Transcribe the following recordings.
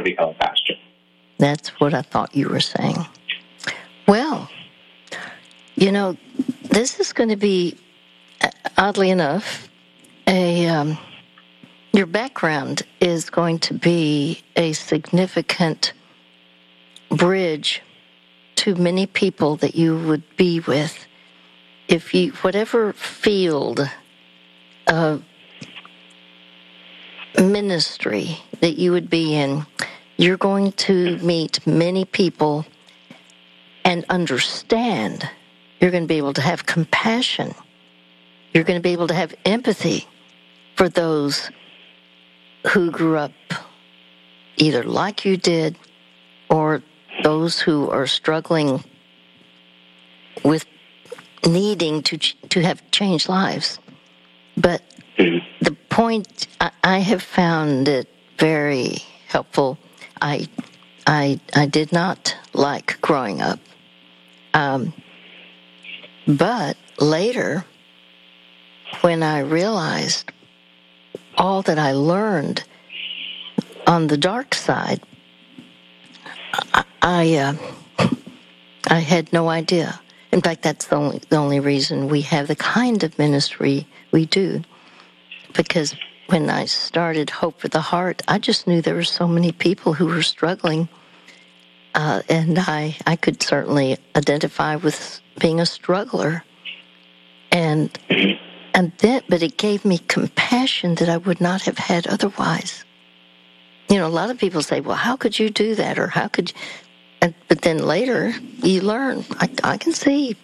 become a pastor. That's what I thought you were saying. Well, this is going to be, oddly enough, your background is going to be a significant bridge to many people that you would be with if you, whatever field of ministry that you would be in, you're going to meet many people and understand. You're going to be able to have compassion. You're going to be able to have empathy for those who grew up either like you did or those who are struggling with needing to have changed lives. But the point, I have found it very helpful. I did not like growing up. But later, when I realized all that I learned on the dark side, I had no idea. In fact, that's the only reason we have the kind of ministry we do. Because when I started Hope for the Heart, I just knew there were so many people who were struggling. And I could certainly identify with being a struggler. But it gave me compassion that I would not have had otherwise. A lot of people say, well, how could you do that? Or how could you? But then later, you learn. I can see,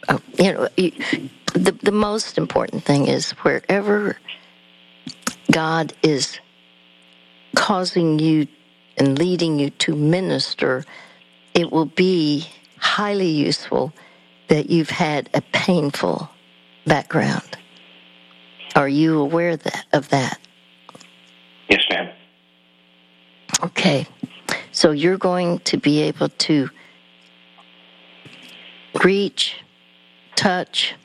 the most important thing is wherever God is causing you and leading you to minister, it will be highly useful that you've had a painful background. Are you aware of that? Yes, ma'am. Okay. So you're going to be able to reach, touch,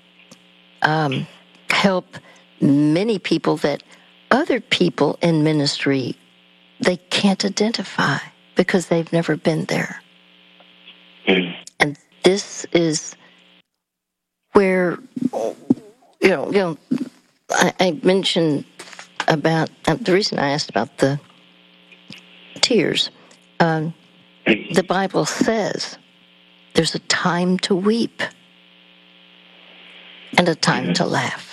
help many people that other people in ministry, they can't identify because they've never been there. And this is where, I mentioned about, the reason I asked about the tears, the Bible says there's a time to weep and a time to laugh.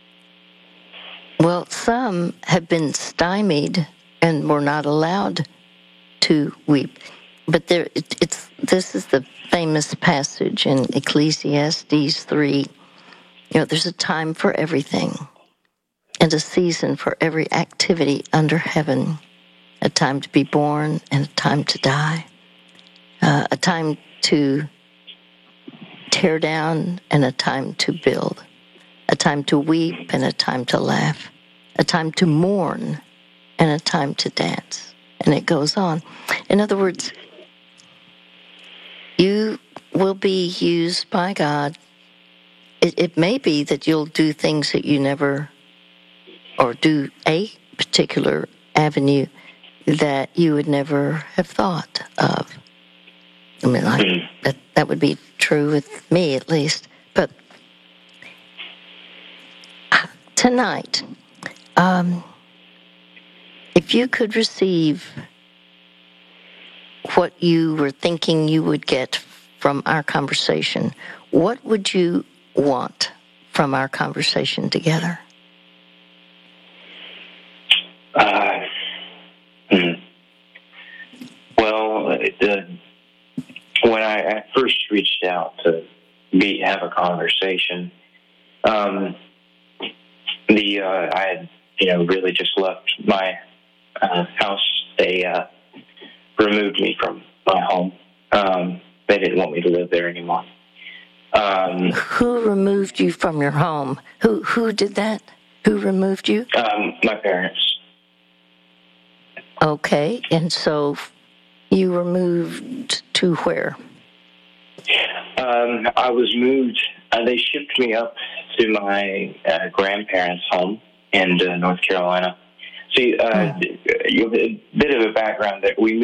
Well, some have been stymied and were not allowed to weep. But this is the famous passage in Ecclesiastes 3. There's a time for everything and a season for every activity under heaven, a time to be born and a time to die, a time to tear down and a time to build, a time to weep and a time to laugh, a time to mourn and a time to dance. And it goes on. In other words, you will be used by God. It may be that you'll do things that you never, or do a particular avenue that you would never have thought of. I mean, that would be true with me, at least. But tonight, if you could receive what you were thinking you would get from our conversation, what would you want from our conversation together? Well, when I first reached out to have a conversation, I had really just left my house. They removed me from my home. They didn't want me to live there anymore. Who removed you from your home? Who did that? Who removed you? My parents. Okay, and so you were moved to where? I was moved. They shipped me up to my grandparents' home in North Carolina. See, a bit of a background that we